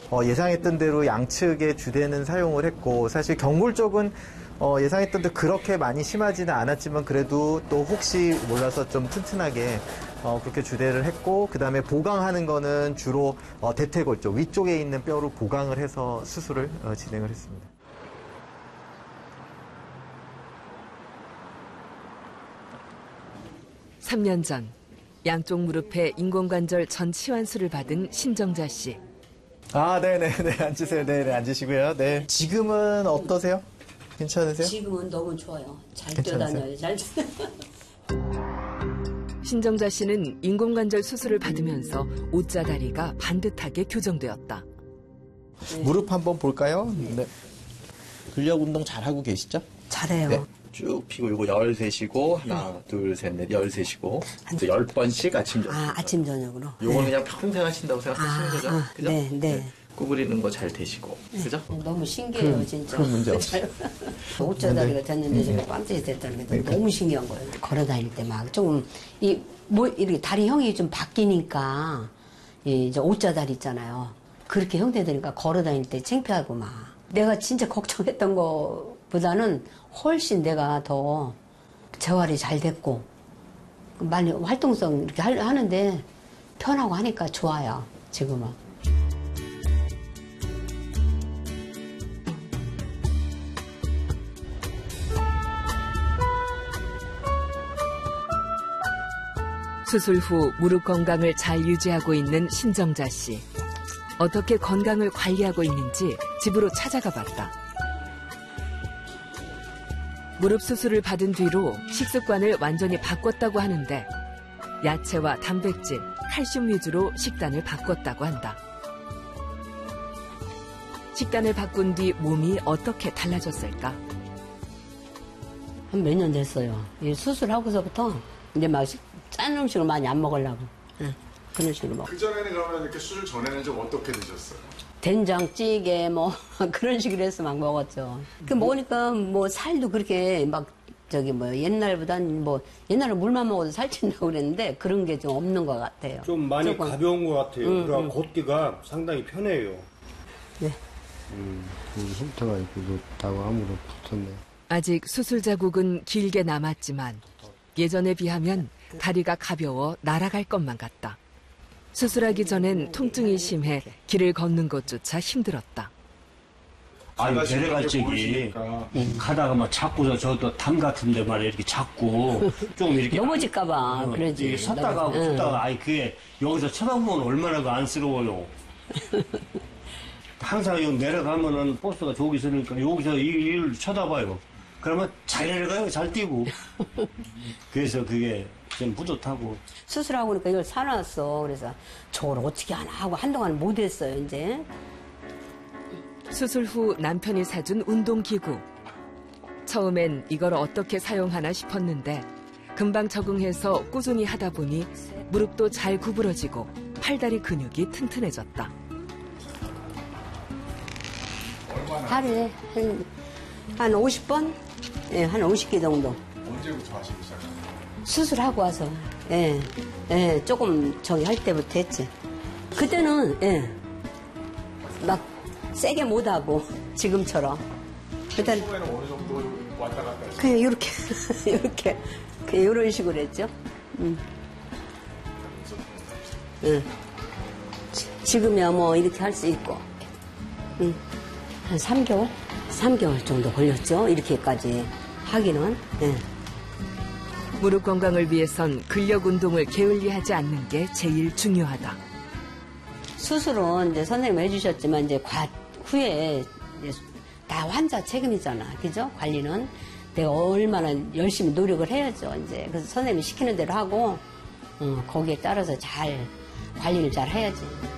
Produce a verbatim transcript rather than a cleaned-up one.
어, 예상했던 대로 양측의 주대는 사용을 했고 사실 경골 쪽은 어, 예상했던 대로 그렇게 많이 심하지는 않았지만 그래도 또 혹시 몰라서 좀 튼튼하게 어, 그렇게 주대를 했고 그 다음에 보강하는 거는 주로 어, 대퇴골 쪽 위쪽에 있는 뼈로 보강을 해서 수술을 어, 진행을 했습니다. 삼 년 전 양쪽 무릎에 인공관절 전 치환술을 받은 신정자 씨. 아, 네네네. 앉으세요. 네네. 앉으시고요. 네. 지금은 어떠세요? 괜찮으세요? 지금은 너무 좋아요. 잘 괜찮으세요? 뛰어다녀요. 잘. 신정자 씨는 인공관절 수술을 받으면서 오자 다리가 반듯하게 교정되었다. 네. 무릎 한번 볼까요? 네. 근력 운동 잘하고 계시죠? 잘해요. 네. 쭉 피고 이거 열 세시고 하나 네. 둘 셋 넷 열 세시고 또 열 번씩 아침 저녁. 아 아침 저녁으로. 요거는 네. 그냥 평생 하신다고 생각하시는 아, 거죠? 아, 그죠? 네, 네. 네. 구부리는 거 잘 되시고 네. 그죠? 너무 신기해요 그, 진짜. 그 문제 없어요. 오자다리가 됐는데 네. 좀 깜짝이 됐다는 게 그러니까. 너무 신기한 거예요. 걸어 다닐 때 막 조금 이 뭐 이렇게 다리 형이 좀 바뀌니까 이 이제 오자다리 있잖아요. 그렇게 형태 되니까 걸어 다닐 때 창피하고 막 내가 진짜 걱정했던 거보다는 훨씬 내가 더 재활이 잘 됐고 많이 활동성 이렇게 하는데 편하고 하니까 좋아요 지금은. 수술 후 무릎 건강을 잘 유지하고 있는 신정자 씨. 어떻게 건강을 관리하고 있는지 집으로 찾아가 봤다. 무릎 수술을 받은 뒤로 식습관을 완전히 바꿨다고 하는데 야채와 단백질, 칼슘 위주로 식단을 바꿨다고 한다. 식단을 바꾼 뒤 몸이 어떻게 달라졌을까? 한 몇 년 됐어요. 이 수술하고서부터 이제 막 짠 음식을 많이 안 먹으려고. 네, 그런 식으로 먹고. 그전에는 그러면 이렇게 수술 전에는 좀 어떻게 드셨어요? 된장찌개 뭐 그런 식으로 해서 막 먹었죠. 그 먹으니까 뭐 살도 그렇게 막 저기 뭐 옛날보단 뭐 옛날에 물만 먹어도 살찐다고 그랬는데 그런 게 좀 없는 것 같아요. 좀 많이 조금. 가벼운 것 같아요. 음, 그리고 음. 걷기가 상당히 편해요. 네. 음, 흉터가 있고 좋다고 아무로 붙었네. 아직 수술 자국은 길게 남았지만 예전에 비하면 다리가 가벼워 날아갈 것만 같다. 수술하기 전엔 통증이 심해 길을 걷는 것조차 힘들었다. 아니 내려갈 적이 가다가 막 자꾸 저도 담 같은데 말이야 이렇게 자꾸 좀 이렇게 넘어질까봐 어, 그러지. 이게 섰다가 하고 응. 섰다가 아니 그게 여기서 쳐다보면 얼마나 그 안쓰러워요. 항상 여기 내려가면은 버스가 저기 있으니까 여기서 이 일을 쳐다봐요. 그러면 잘 내려가요, 잘 뛰고. 그래서 그게 좀 뿌듯하고. 수술하고 그러니까 이걸 사놨어. 그래서 저걸 어떻게 하나 하고 한동안 못했어요, 이제. 수술 후 남편이 사준 운동기구. 처음엔 이걸 어떻게 사용하나 싶었는데 금방 적응해서 꾸준히 하다 보니 무릎도 잘 구부러지고 팔다리 근육이 튼튼해졌다. 하루에 한, 한 오십 번? 예, 한 오십 개 정도. 언제부터 하시기 시작하셨어요? 수술하고 와서, 예, 예, 조금 저기 할 때부터 했지. 그때는, 예, 막 세게 못하고, 지금처럼. 그때는. 처음에는 어느 정도 왔다 갔다 했어요? 그냥 이렇게, 이렇게, 그냥 이런 식으로 했죠. 음. 예. 지- 지금이야 뭐 이렇게 할 수 있고. 음. 한 삼 개월? 삼 개월 정도 걸렸죠. 이렇게까지 하기는. 예. 무릎 건강을 위해선 근력 운동을 게을리하지 않는 게 제일 중요하다. 수술은 이제 선생님 해주셨지만 이제 과 후에 이제 다 환자 책임이잖아. 그죠? 관리는. 내가 얼마나 열심히 노력을 해야죠. 이제. 그래서 선생님이 시키는 대로 하고, 어, 거기에 따라서 잘 관리를 잘 해야지.